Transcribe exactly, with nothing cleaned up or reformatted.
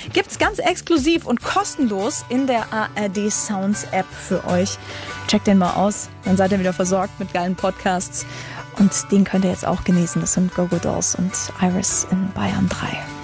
Gibt's ganz exklusiv und kostenlos in der A R D Sounds App für euch. Checkt den mal aus, dann seid ihr wieder versorgt mit geilen Podcasts. Und den könnt ihr jetzt auch genießen. Das sind Go Go Dolls und Iris in Bayern drei.